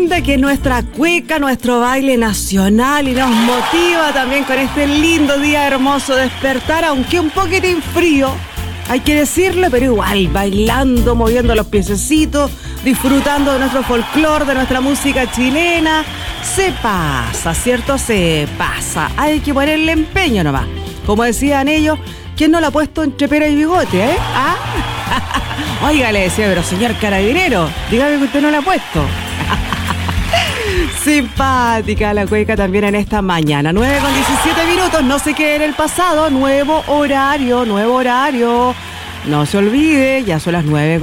linda que es nuestra cueca, nuestro baile nacional, y nos motiva también con este lindo día hermoso despertar, aunque un poquitín frío, hay que decirlo, pero igual bailando, moviendo los piececitos, disfrutando de nuestro folclore, de nuestra música chilena. Se pasa, ¿cierto? Se pasa. Hay que ponerle empeño nomás. Como decían ellos, ¿quién no la ha puesto entre pera y bigote, eh? ¿Ah? Oiga, le decía, pero señor carabinero, dígame que usted no la ha puesto. Simpática la cueca también en esta mañana. 9:17, no se quede en el pasado. Nuevo horario. No se olvide, ya son las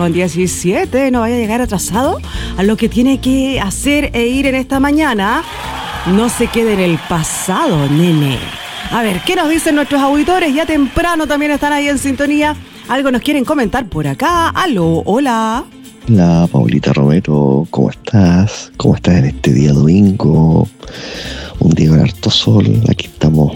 9:17. No vaya a llegar atrasado a lo que tiene que hacer e ir en esta mañana. No se quede en el pasado, nene. A ver, ¿qué nos dicen nuestros auditores? Ya temprano también están ahí en sintonía. Algo nos quieren comentar por acá. Aló, hola. Hola, Paulita Romero, ¿cómo estás? ¿Cómo estás en este día domingo? Un día con harto sol. Aquí estamos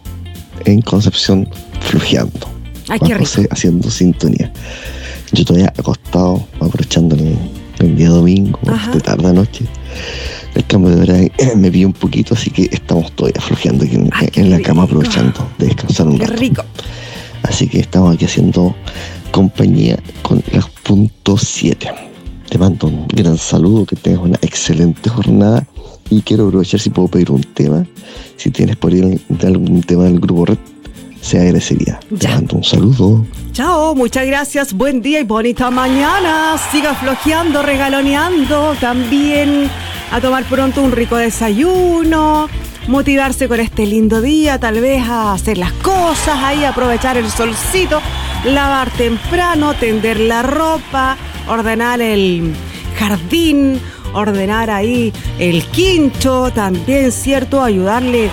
en Concepción flojeando. Ay, qué rico. Haciendo sintonía. Yo todavía acostado, aprovechando el día domingo, de tarde a noche. El cambio de hora me pilló un poquito, así que estamos todavía flojeando aquí en la cama, aprovechando de descansar un rato. Qué rico. Así que estamos aquí haciendo compañía con las .7. Te mando un gran saludo, que tengas una excelente jornada, y quiero aprovechar si puedo pedir un tema. Si tienes por ahí algún tema del grupo Red, se agradecería. Ya. Te mando un saludo. Chao, muchas gracias, buen día y bonita mañana. Siga flojeando, regaloneando, también a tomar pronto un rico desayuno, motivarse con este lindo día, tal vez a hacer las cosas, ahí aprovechar el solcito, lavar temprano, tender la ropa, ordenar el jardín, ordenar ahí el quincho, también, ¿cierto? Ayudarle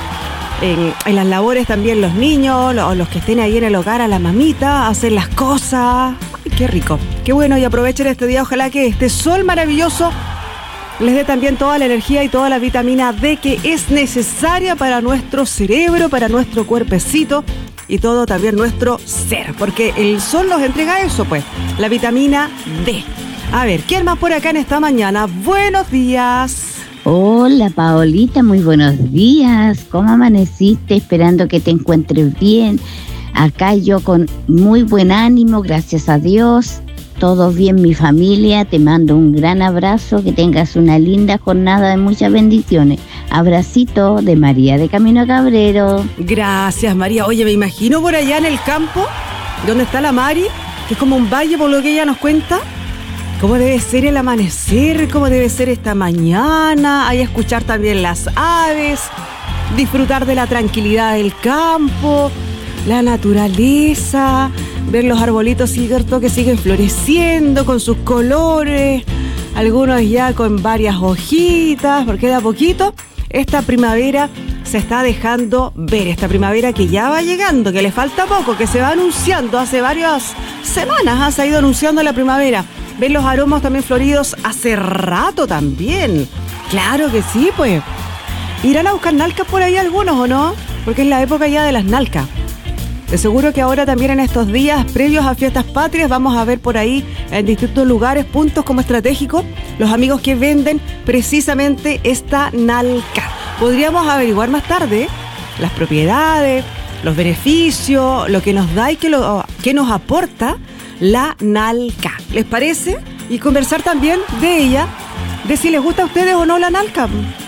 en las labores también los niños, los que estén ahí en el hogar, a la mamita, a hacer las cosas. Ay, qué rico, qué bueno, y aprovechen este día, ojalá que este sol maravilloso les dé también toda la energía y toda la vitamina D que es necesaria para nuestro cerebro, para nuestro cuerpecito y todo también nuestro ser, porque el sol nos entrega eso, pues, la vitamina D. A ver, ¿quién más por acá en esta mañana? Buenos días. Hola, Paolita, muy buenos días. ¿Cómo amaneciste? Esperando que te encuentres bien. Acá yo con muy buen ánimo, gracias a Dios. Todo bien, mi familia. Te mando un gran abrazo. Que tengas una linda jornada de muchas bendiciones. Abracito de María de Camino Cabrero. Gracias, María. Oye, me imagino por allá en el campo, donde está la Mari, que es como un valle, por lo que ella nos cuenta. ¿Cómo debe ser el amanecer? ¿Cómo debe ser esta mañana? Ahí escuchar también las aves, disfrutar de la tranquilidad del campo, la naturaleza, ver los arbolitos, ¿cierto?, que siguen floreciendo con sus colores, algunos ya con varias hojitas, porque de a poquito esta primavera se está dejando ver, esta primavera que ya va llegando, que le falta poco, que se va anunciando hace varias semanas, se ha ido anunciando la primavera. Ven los aromas también floridos hace rato también. Claro que sí, pues. ¿Irán a buscar nalcas por ahí algunos o no? Porque es la época ya de las nalcas. De seguro que ahora también en estos días previos a fiestas patrias vamos a ver por ahí en distintos lugares, puntos como estratégicos, los amigos que venden precisamente esta nalca. Podríamos averiguar más tarde las propiedades, los beneficios, lo que nos da y que nos aporta la nalca. ¿Les parece? Y conversar también de ella, de si les gusta a ustedes o no la nalca.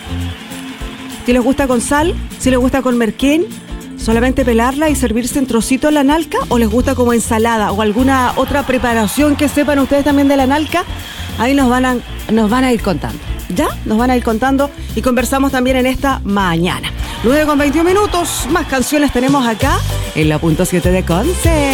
Si les gusta con sal, si les gusta con merquén, solamente pelarla y servirse en trocitos la nalca, o les gusta como ensalada o alguna otra preparación que sepan ustedes también de la nalca. Ahí nos van a ir contando. ¿Ya? Nos van a ir contando y conversamos también en esta mañana. 9:21, más canciones tenemos acá en la .7 de Conce.